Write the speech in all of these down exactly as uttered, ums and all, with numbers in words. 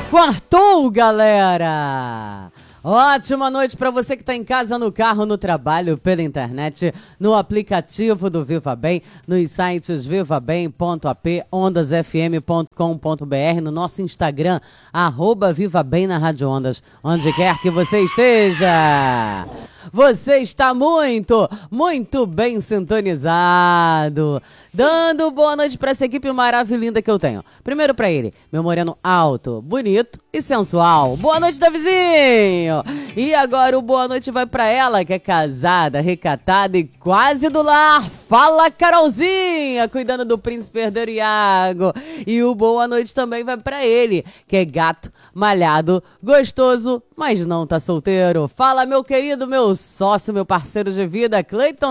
Quartou, galera! Ótima noite para você que está em casa, no carro, no trabalho, pela internet, no aplicativo do Viva Bem, nos sites viva bem ponto a p, ondas f m ponto com ponto b r, no nosso Instagram, arroba Viva Bem na Rádio Ondas, onde quer que você esteja. Você está muito, muito bem sintonizado. Dando boa noite para essa equipe maravilhosa que eu tenho. Primeiro para ele, meu moreno alto, bonito e sensual. Boa noite, Davizinho. E agora o boa noite vai para ela, que é casada, recatada e quase do lar. Fala, Carolzinha, cuidando do príncipe herdeiro Iago. E o boa noite também vai para ele, que é gato, malhado, gostoso, mas não tá solteiro. Fala, meu querido, meu sócio, meu parceiro de vida, Cleiton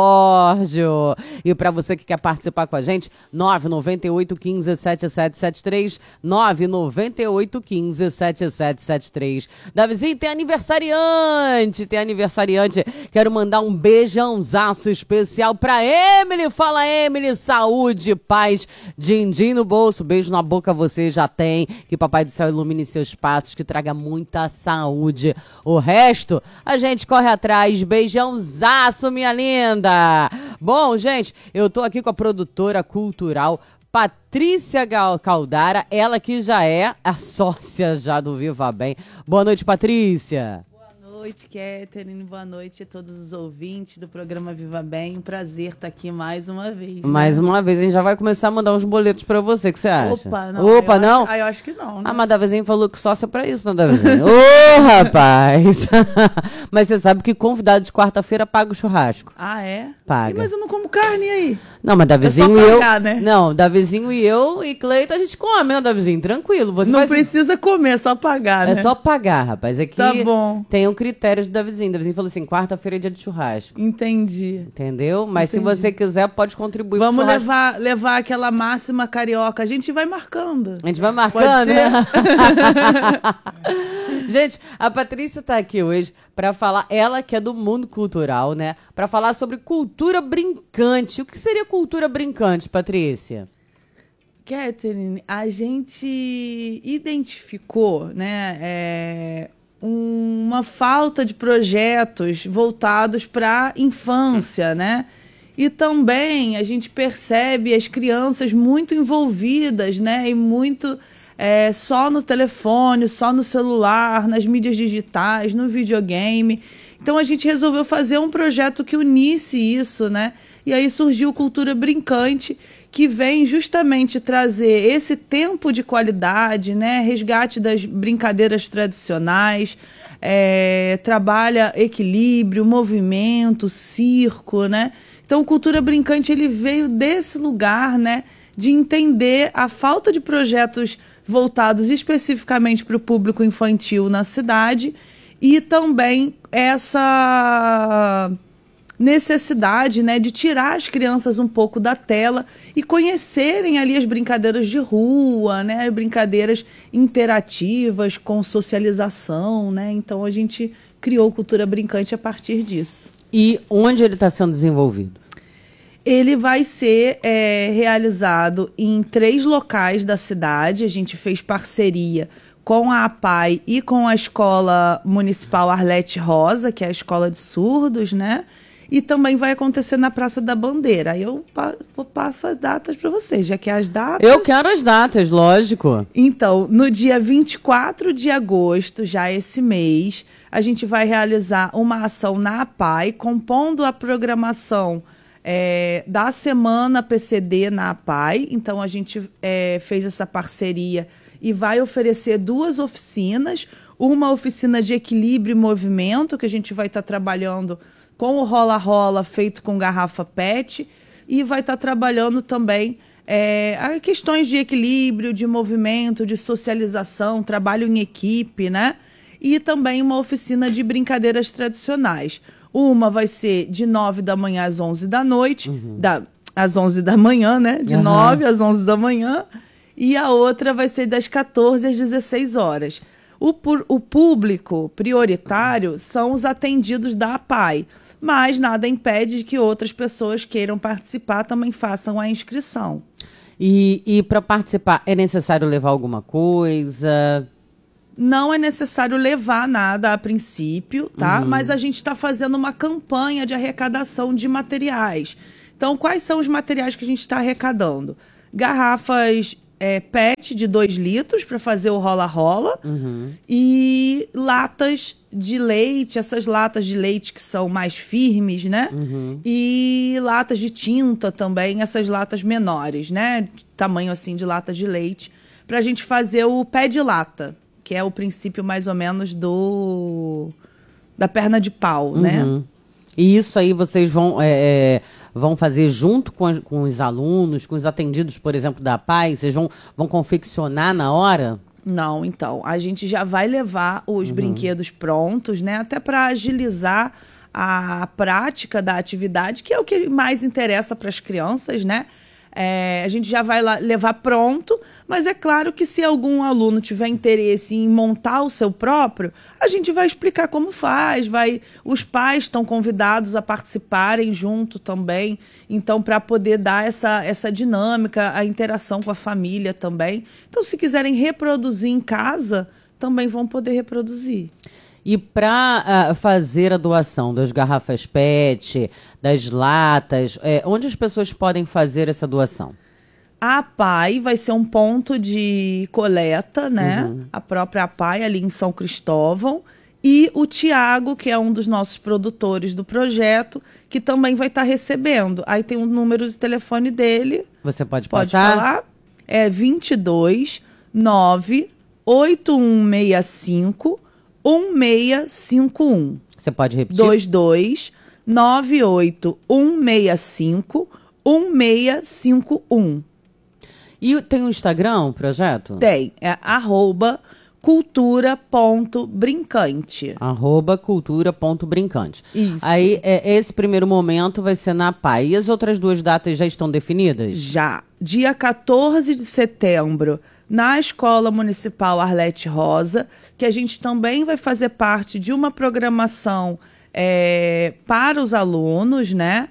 Geórgio. E para você que quer participar com a gente, nove nove oito, um cinco, sete sete sete três, nove nove oito, um cinco, sete sete sete três. Davizinho, tem aniversariante, tem aniversariante. Quero mandar um beijãozaço especial pra Emily. Fala, Emily, saúde, paz, din-din no bolso, beijo na boca você já tem. Que Papai do Céu ilumine seus passos, que traga muita saúde. O resto, a gente corre atrás. Beijãozaço, minha linda. Bom, gente, eu tô aqui com a produtora cultural Patrícia Caldara, ela que já é a sócia já do Viva Bem. Boa noite, Patrícia. Boa noite, Catherine. Boa noite a todos os ouvintes do programa Viva Bem. Um prazer estar aqui mais uma vez. Mais né? uma vez, a gente já vai começar a mandar uns boletos pra você, o que você acha? Opa, não. Opa, eu não? Acho, eu acho que não, né? Ah, mas Davizinho falou que sócia é pra isso, né, Davizinho? Ô, oh, rapaz! Mas você sabe que convidado de quarta-feira paga o churrasco. Ah, é? Paga. E, mas eu não como carne aí. Não, mas Davizinho é e eu... pagar, né? Não, Davizinho e eu e Cleito a gente come, né, Davizinho? Tranquilo. Você não vai... precisa comer, é só pagar, é né? É só pagar, rapaz. Aqui tá bom. Tem um critério de Davizinho. Davizinho falou assim, quarta-feira é dia de churrasco. Entendi. Entendeu? Mas Entendi. Se você quiser, pode contribuir Vamos com o churrasco. levar, levar aquela máxima carioca. A gente vai marcando. A gente vai marcando, né? Gente, a Patrícia tá aqui hoje pra falar, ela que é do mundo cultural, né? Pra falar sobre cultura brincante. O que seria cultura brincante, Patrícia? Catherine, a gente identificou, né, é, um, uma falta de projetos voltados para a infância, né? E também a gente percebe as crianças muito envolvidas, né? E muito é, só no telefone, só no celular, nas mídias digitais, no videogame. Então a gente resolveu fazer um projeto que unisse isso, né? E aí surgiu Cultura Brincante, que vem justamente trazer esse tempo de qualidade, né? Resgate das brincadeiras tradicionais, é, trabalha equilíbrio, movimento, circo, né? Então, o Cultura Brincante ele veio desse lugar, né? De entender a falta de projetos voltados especificamente para o público infantil na cidade e também essa necessidade, né, de tirar as crianças um pouco da tela e conhecerem ali as brincadeiras de rua, né, brincadeiras interativas com socialização, né? Então a gente criou Cultura Brincante a partir disso. E onde ele está sendo desenvolvido? Ele vai ser é, realizado em três locais da cidade. A gente fez parceria com a APAI e com a Escola Municipal Arlete Rosa, que é a escola de surdos, né? E também vai acontecer na Praça da Bandeira. Aí eu pa- passo as datas para vocês, já que as datas... Eu quero as datas, lógico. Então, no dia vinte e quatro de agosto, já esse mês, a gente vai realizar uma ação na APAI, compondo a programação é, da Semana P C D na APAI. Então, a gente é, fez essa parceria e vai oferecer duas oficinas. Uma oficina de equilíbrio e movimento, que a gente vai estar tá trabalhando com o rola-rola feito com garrafa P E T, e vai estar tá trabalhando também é, questões de equilíbrio, de movimento, de socialização, trabalho em equipe, né? E também uma oficina de brincadeiras tradicionais. Uma vai ser de nove da manhã às onze da noite, uhum. da, às onze da manhã, né? De uhum. nove às onze da manhã. E a outra vai ser das quatorze às dezesseis horas. O, o público prioritário são os atendidos da APAI, mas nada impede que outras pessoas queiram participar também façam a inscrição. E, e para participar é necessário levar alguma coisa? Não é necessário levar nada a princípio, tá? Uhum. Mas a gente está fazendo uma campanha de arrecadação de materiais. Então, quais são os materiais que a gente está arrecadando? Garrafas é, P E T de dois litros para fazer o rola-rola. Uhum. E latas de leite, essas latas de leite que são mais firmes, né? Uhum. E latas de tinta também, essas latas menores, né? Tamanho assim de lata de leite, para a gente fazer o pé de lata, que é o princípio mais ou menos do da perna de pau, Uhum. né? E isso aí vocês vão, é, é, vão fazer junto com, as- com os alunos, com os atendidos, por exemplo, da P A I? Vocês vão, vão confeccionar na hora? Não, então, a gente já vai levar os brinquedos prontos, né? Até para agilizar a prática da atividade, que é o que mais interessa para as crianças, né? É, a gente já vai lá levar pronto, mas é claro que se algum aluno tiver interesse em montar o seu próprio, a gente vai explicar como faz, vai, os pais estão convidados a participarem junto também, então para poder dar essa, essa dinâmica, a interação com a família também. Então, se quiserem reproduzir em casa, também vão poder reproduzir. E para fazer a doação das garrafas P E T, das latas, é, onde as pessoas podem fazer essa doação? A P A I vai ser um ponto de coleta, né? Uhum. A própria P A I ali em São Cristóvão. E o Tiago, que é um dos nossos produtores do projeto, que também vai estar recebendo. Aí tem o número de telefone dele. Você pode, Pode passar? falar? É vinte e dois, nove, oito um seis cinco, um seis cinco um. Você pode repetir? dois dois, nove oito um seis cinco, um seis cinco um. E tem um Instagram, o projeto? Tem, é arroba cultura.brincante. Arroba cultura.brincante. Isso. Aí, é, esse primeiro momento vai ser na P A I. E as outras duas datas já estão definidas? Já. Dia quatorze de setembro, na Escola Municipal Arlete Rosa, que a gente também vai fazer parte de uma programação é, para os alunos, né?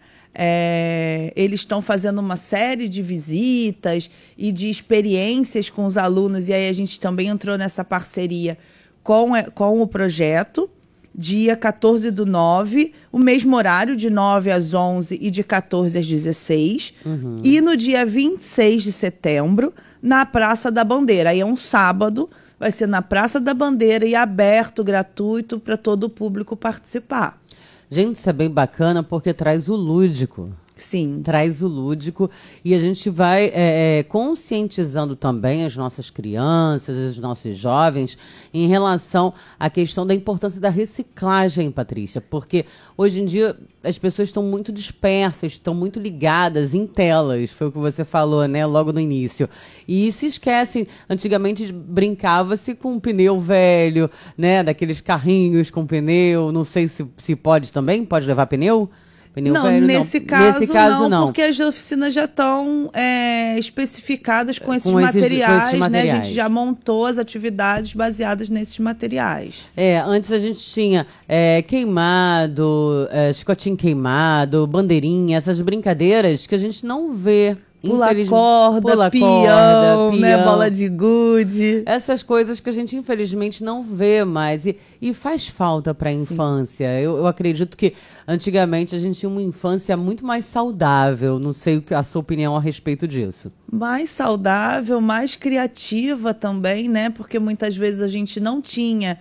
É, eles estão fazendo uma série de visitas e de experiências com os alunos, e aí a gente também entrou nessa parceria com, é, com o projeto. Dia quatorze do nove, o mesmo horário, de nove às onze e de quatorze às dezesseis. Uhum. E no dia vinte e seis de setembro, na Praça da Bandeira. Aí é um sábado, vai ser na Praça da Bandeira e aberto, gratuito, para todo o público participar. Gente, isso é bem bacana porque traz o lúdico. Sim. Traz o lúdico e a gente vai é, é, conscientizando também as nossas crianças, os nossos jovens em relação à questão da importância da reciclagem, Patrícia, porque hoje em dia as pessoas estão muito dispersas, estão muito ligadas em telas, foi o que você falou, né, logo no início, e se esquecem. Antigamente brincava-se com um pneu velho, né, daqueles carrinhos com pneu, não sei se, se pode também, pode levar pneu? Pneu Não, velho, nesse, não. Caso, nesse caso não, não, porque as oficinas já estão é, especificadas com esses, Com esses- com materiais, esses né? A materiais. gente já montou as atividades baseadas nesses materiais. É, antes a gente tinha é, queimado, é, chicotinho queimado, bandeirinha, essas brincadeiras que a gente não vê. Pula infeliz- corda, Pula peão, corda, né? peão. Bola de gude. Essas coisas que a gente infelizmente não vê mais. E, e faz falta para a infância. Eu, eu acredito que antigamente a gente tinha uma infância muito mais saudável. Não sei o que a sua opinião a respeito disso. Mais saudável, mais criativa também, né? Porque muitas vezes a gente não tinha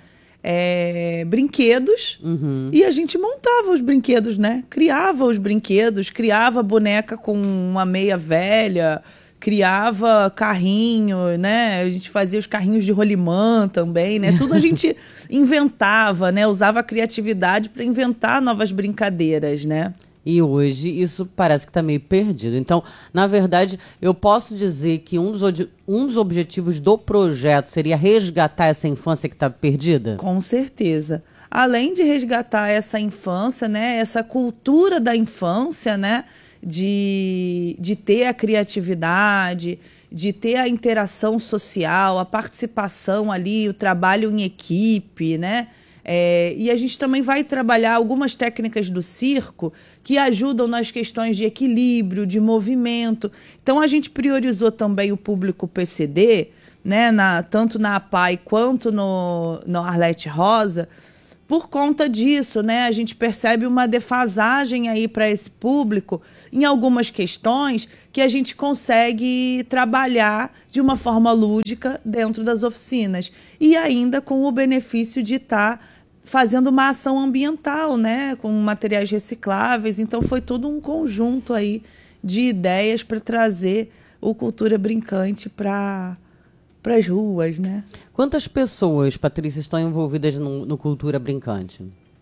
é, brinquedos Uhum. e a gente montava os brinquedos, né? Criava os brinquedos, criava boneca com uma meia velha, criava carrinho, né? A gente fazia os carrinhos de rolimã também, né? Tudo a gente inventava, né? Usava a criatividade para inventar novas brincadeiras, né? E hoje isso parece que está meio perdido. Então, na verdade, eu posso dizer que um dos, odi- um dos objetivos do projeto seria resgatar essa infância que está perdida? Com certeza. Além de resgatar essa infância, né? Essa cultura da infância, né? De, de ter a criatividade, de ter a interação social, a participação ali, o trabalho em equipe, né? É, e a gente também vai trabalhar algumas técnicas do circo que ajudam nas questões de equilíbrio, de movimento. Então, a gente priorizou também o público P C D, né, na, tanto na A P A I quanto no, no Arlete Rosa, por conta disso, né, a gente percebe uma defasagem aí para esse público em algumas questões que a gente consegue trabalhar de uma forma lúdica dentro das oficinas e ainda com o benefício de estar tá fazendo uma ação ambiental, né, com materiais recicláveis. Então foi todo um conjunto aí de ideias para trazer o Cultura Brincante para para as ruas, né? Quantas pessoas, Patrícia, estão envolvidas no, no Cultura Brincante?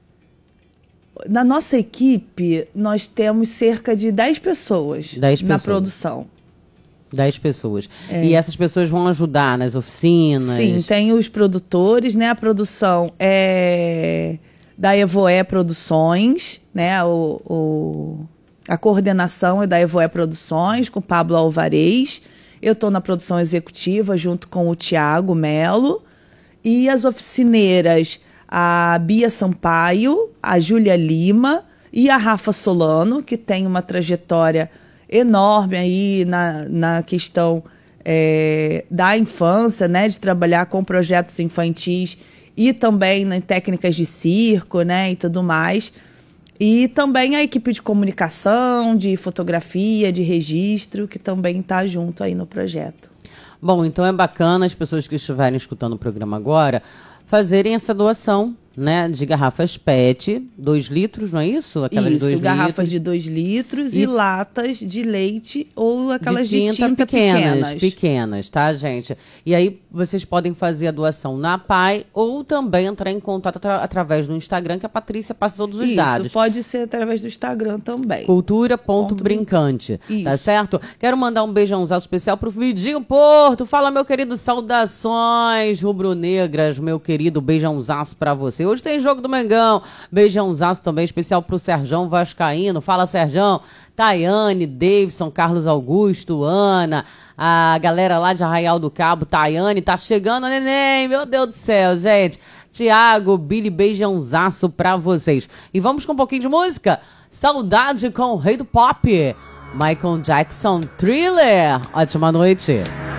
Na nossa equipe, nós temos cerca de dez pessoas, dez na pessoas. produção. dez pessoas. É. E essas pessoas vão ajudar nas oficinas? Sim, tem os produtores, né? A produção é da Evoé Produções, né? O, o, a coordenação é da Evoé Produções, com Pablo Alvarez. Eu estou na produção executiva junto com o Tiago Melo. E as oficineiras, a Bia Sampaio, a Júlia Lima e a Rafa Solano, que tem uma trajetória enorme aí na, na questão é, da infância, né, de trabalhar com projetos infantis e também em técnicas de circo, né, e tudo mais. E também a equipe de comunicação, de fotografia, de registro, que também está junto aí no projeto. Bom, então é bacana as pessoas que estiverem escutando o programa agora fazerem essa doação, né, de garrafas P E T, dois litros, não é isso? Aquelas isso, dois garrafas litros. de dois litros e, E latas de leite ou aquelas de tinta, de tinta pequenas, pequenas. pequenas, tá, gente? E aí vocês podem fazer a doação na P A I ou também entrar em contato atra- através do Instagram, que a Patrícia passa todos os Isso, dados. pode ser através do Instagram também. Cultura ponto brincante, tá Isso. certo? Quero mandar um beijãozaço especial pro Vidinho Porto. Fala, meu querido, saudações rubro-negras, meu querido, beijãozaço pra você. Hoje tem jogo do Mengão, beijãozaço também especial pro Serjão Vascaíno. Fala, Serjão. Tayane, Davidson, Carlos Augusto, Ana, a galera lá de Arraial do Cabo, Tayane, tá chegando, neném, meu Deus do céu, gente. Tiago, Billy, beijãozaço pra vocês. E vamos com um pouquinho de música? Saudade com o rei do pop, Michael Jackson, Thriller. Ótima noite.